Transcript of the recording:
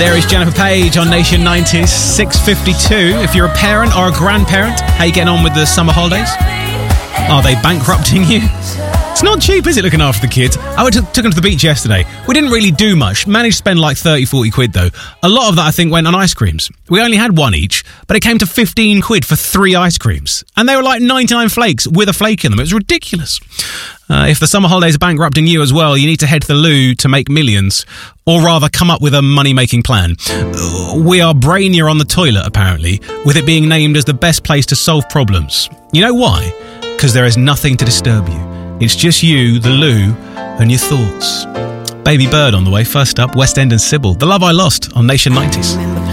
There is Jennifer Page on Nation 90s, 6:52. If you're a parent or a grandparent, how you getting on with the summer holidays? Are they bankrupting you? It's not cheap, is it, looking after the kids? I took them to the beach yesterday. We didn't really do much. Managed to spend like 30, 40 quid, though. A lot of that, I think, went on ice creams. We only had one each, but it came to 15 quid for 3 ice creams. And they were like 99 flakes with a flake in them. It was ridiculous. If the summer holidays are bankrupting you as well, you need to head to the loo to make millions. Or rather, come up with a money-making plan. We are brainier on the toilet, apparently, with it being named as the best place to solve problems. You know why? Because there is nothing to disturb you. It's just you, the loo, and your thoughts. Baby Bird on the way. First up, West End and Sybil. The Love I Lost on Nation 90s.